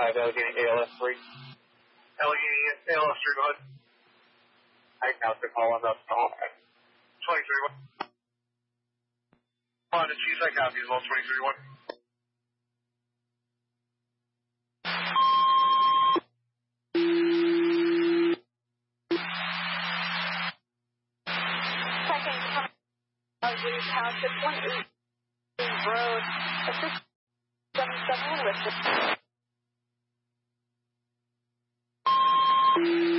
5 Allegheny ALS 3. Allegheny ALS 3, go ahead. I now to call on the call. 2031. On the Chiefs, I copy as well, 2031. Township 180 Road, assist 77 Richard.